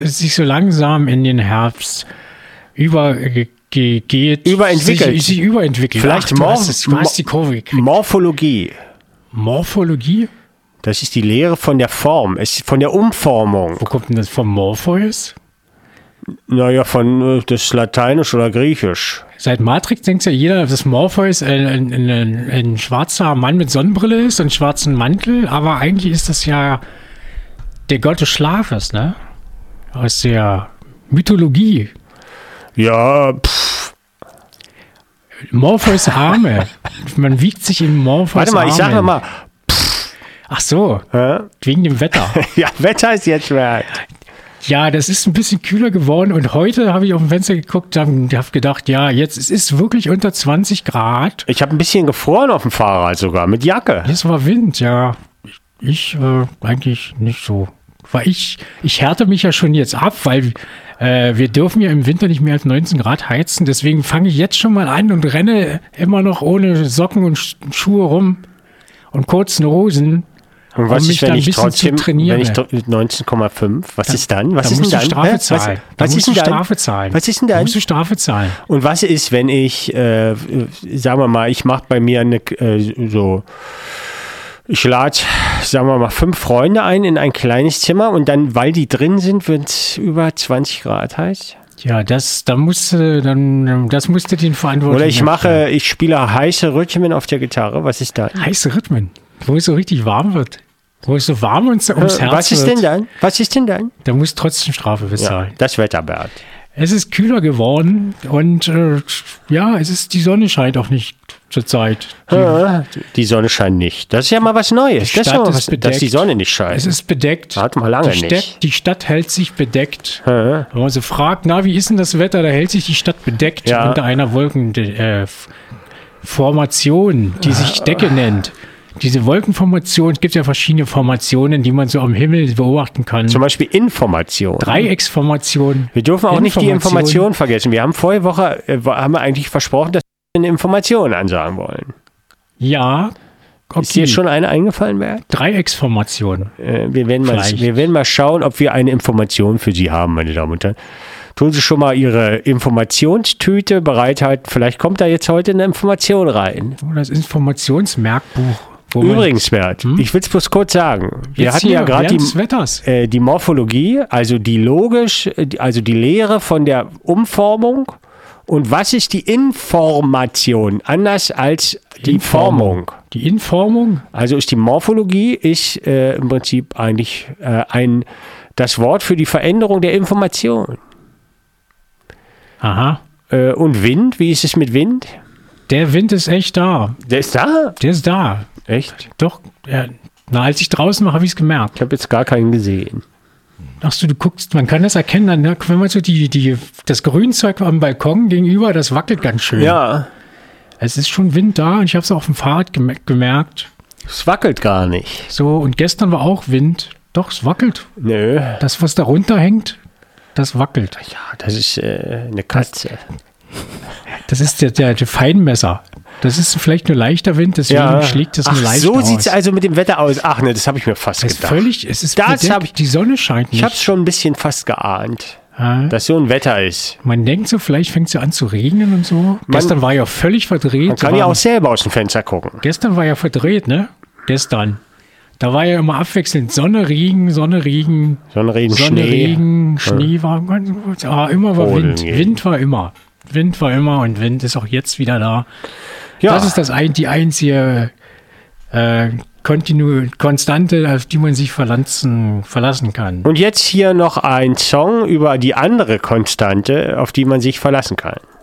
es sich so langsam in den Herbst überentwickelt. Sich überentwickelt. Vielleicht du hast die Kurve gekriegt. Morphologie. Morphologie? Das ist die Lehre von der Form, von der Umformung. Wo kommt denn das vom Morpheus? Naja, von das Lateinisch oder Griechisch. Seit Matrix denkt ja jeder, dass Morpheus ein schwarzer Mann mit Sonnenbrille ist und schwarzen Mantel, aber eigentlich ist das ja der Gott des Schlafes, ne? Aus der Mythologie. Ja, Morpheus Arme. Man wiegt sich in Morpheus Arme. Warte mal, ich sag nochmal. Ach so, wegen dem Wetter. Ja, Wetter ist jetzt wert. Ja, das ist ein bisschen kühler geworden und heute habe ich auf dem Fenster geguckt und habe gedacht, ja, jetzt es ist wirklich unter 20 Grad. Ich habe ein bisschen gefroren auf dem Fahrrad sogar, mit Jacke. Jetzt war Wind, ja. Ich eigentlich nicht so. Weil ich härte mich ja schon jetzt ab, weil wir dürfen ja im Winter nicht mehr als 19 Grad heizen. Deswegen fange ich jetzt schon mal an und renne immer noch ohne Socken und Schuhe rum und kurzen Hosen. Und was ist, wenn ich trotzdem, wenn ich 19,5, was ist dann? Was ist denn dann? Strafe zahlen. Was ist denn dann? Strafe zahlen. Was ist denn dann? Da musst du Strafe zahlen. Und was ist, wenn ich, sagen wir mal, ich mache bei mir ich lade, sagen wir mal, 5 Freunde ein in ein kleines Zimmer und dann, weil die drin sind, wird es über 20 Grad heiß? Ja, das musst du den Verantwortlichen. Oder ich spiele heiße Rhythmen auf der Gitarre, was ist dann? Heiße Rhythmen? Wo es so richtig warm wird. Wo es so warm ums Herz wird. Was ist denn dann? Da musst du trotzdem Strafe bezahlen. Ja, das Wetter, Bert. Es ist kühler geworden und die Sonne scheint auch nicht zur Zeit. Die Sonne scheint nicht. Das ist ja mal was Neues. Dass die Sonne nicht scheint. Es ist bedeckt. Hat man lange nicht. Die Stadt hält sich bedeckt. Wenn man so fragt, wie ist denn das Wetter? Da hält sich die Stadt bedeckt unter einer Wolkenformation, die sich Decke nennt. Diese Wolkenformation, es gibt ja verschiedene Formationen, die man so am Himmel beobachten kann. Zum Beispiel Information. Dreiecksformation. Wir dürfen auch nicht die Information vergessen. Wir haben vorige Woche eigentlich versprochen, dass wir eine Information ansagen wollen. Ja. Okay. Ist dir schon eine eingefallen, Bert? Dreiecksformation. Wir werden mal schauen, ob wir eine Information für Sie haben, meine Damen und Herren. Tun Sie schon mal Ihre Informationstüte bereithalten. Vielleicht kommt da jetzt heute eine Information rein. Das Informationsmerkbuch. Übrigens, Bert, ich will es bloß kurz sagen. Wir hatten ja gerade die Morphologie, also die Lehre von der Umformung. Und was ist die Information? Anders als die Formung. Die Informung? Also ist die Morphologie im Prinzip eigentlich das Wort für die Veränderung der Information. Aha. Und Wind, wie ist es mit Wind? Der Wind ist echt da. Der ist da? Der ist da. Echt? Doch. Als ich draußen war, habe ich es gemerkt. Ich habe jetzt gar keinen gesehen. Ach so, du guckst, man kann das erkennen, wenn man so das Grünzeug am Balkon gegenüber, das wackelt ganz schön. Ja. Es ist schon Wind da und ich habe es auf dem Fahrrad gemerkt. Es wackelt gar nicht. So, und gestern war auch Wind. Doch, es wackelt. Nö. Das, was da runterhängt, das wackelt. Ja, das ist eine Katze. Das ist der Feinmesser. Das ist vielleicht nur leichter Wind, deswegen schlägt das nur leicht aus. So sieht es also mit dem Wetter aus. Ach ne, das habe ich mir fast gedacht. Es ist bedeckt, die Sonne scheint nicht. Ich habe es schon ein bisschen fast geahnt, dass so ein Wetter ist. Man denkt so, vielleicht fängt es ja an zu regnen und so. Gestern war ja völlig verdreht. Man kann ja auch selber aus dem Fenster gucken. Gestern war ja verdreht, ne? Gestern. Da war ja immer abwechselnd Sonne, Regen, Schnee. Schnee war immer war Wind. Wind war immer. Und Wind ist auch jetzt wieder da. Ja. Das ist die einzige Konstante, auf die man sich verlassen kann. Und jetzt hier noch ein Song über die andere Konstante, auf die man sich verlassen kann.